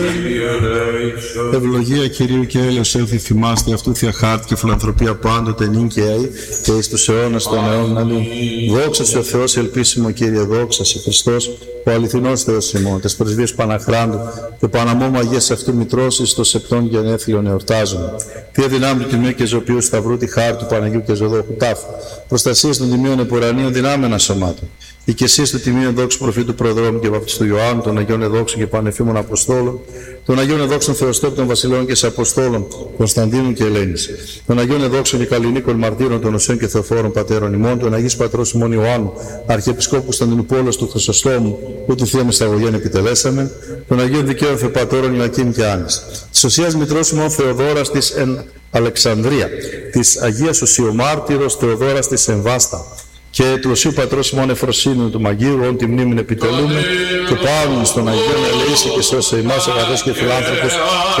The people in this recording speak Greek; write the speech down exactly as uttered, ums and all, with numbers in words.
Ευλογία Κυρίου και έλεος έλθει θυμάστε αυτού θεία χάρτη και φιλανθρωπία πάντοτε νυν και αεί και εις τους αιώνας των αιώνων. Αλλήν. Δόξα σε ο Θεός ελπίσιμο Κύριε, δόξα σε Χριστός, ο αληθινός Θεός ημών, τες πρεσβείες Παναχράντου και Παναμόμου Αγίας αυτού Μητρός εις το σεπτόν γενέθλιον εορτάζουμε. Θεία δυνάμει του Τιμίου και Ζωοποιού Σταυρού, τη χάρη του Παναγίου και Ζωδόχου τάφου. Προστασίες των Τιμίων Επουρανίων δυνάμενα σωμάτων. Η κεσίες του Τιμίου Εδόξου Προφήτου Προδρόμου και Βαπτιστού Ιωάννου, των Αγίων Εδόξων και Πανεφήμων Αποστόλων, των Αγίων Εδόξων Θεοστόπτων Βασιλών και Αποστόλων Κωνσταντίνου και Ελένης, των Αγίων Εδόξων και Καλλινίκων Μαρτύρων των Οσίων και Θεοφόρων Πατέρων ημών, των Αγίης Πατρός ημών Ιωάννου, Αρχιεπισκόπου Κωνσταντινούπολος του Χρυσοστόμου, που τη θεία Μυσταγωγέν επιτελέσαμε, των Αγίων Δικαίων Θεοπατώρων Ιωακήμ και Άννης, της Οσίας Μητρός ημών Θεοδόρας της εν Αλεξανδρία, της Αγίας Οσιομάρτυρος Θεοδόρας της Εμβάστα, και του Οσίου Πατρός ημών Εφροσύνου του Μαγείου, όν τη μνήμην επιτελούμε, και πάμε στον Αγίον ελεήσει και σώσε ημάς αγαθός και φιλάνθρωπος.